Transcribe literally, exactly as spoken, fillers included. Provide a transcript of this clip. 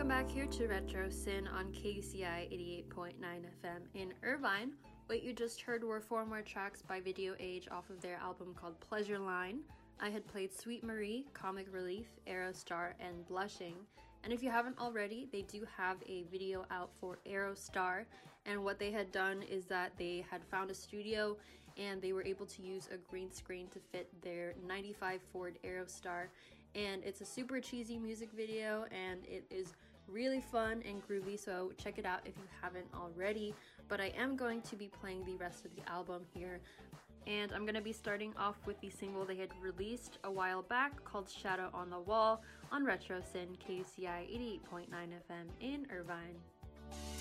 Welcome back here to Retro Sin on K U C I eighty-eight point nine F M in Irvine. What you just heard were four more tracks by Video Age off of their album called Pleasure Line. I had played Sweet Marie, Comic Relief, Aerostar, and Blushing. And if you haven't already, they do have a video out for Aerostar. And what they had done is that they had found a studio and they were able to use a green screen to fit their ninety-five Ford Aerostar. And it's a super cheesy music video and it is really fun and groovy, so check it out if you haven't already. But I am going to be playing the rest of the album here, and I'm going to be starting off with the single they had released a while back called Shadow on the Wall on Retro Sin K U C I eighty-eight point nine F M in Irvine.